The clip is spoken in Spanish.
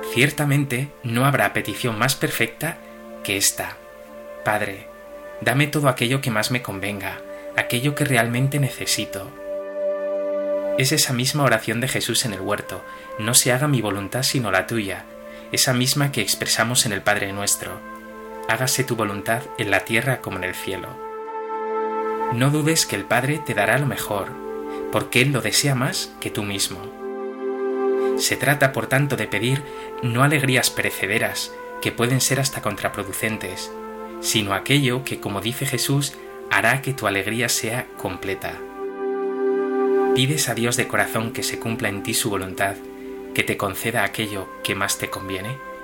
Ciertamente no habrá petición más perfecta que esta: Padre, dame todo aquello que más me convenga, aquello que realmente necesito. Es esa misma oración de Jesús en el huerto: no se haga mi voluntad sino la tuya, esa misma que expresamos en el Padre Nuestro: hágase tu voluntad en la tierra como en el cielo. No dudes que el Padre te dará lo mejor, porque Él lo desea más que tú mismo. Se trata, por tanto, de pedir no alegrías perecederas, que pueden ser hasta contraproducentes, sino aquello que, como dice Jesús, hará que tu alegría sea completa. ¿Pides a Dios de corazón que se cumpla en ti su voluntad, que te conceda aquello que más te conviene?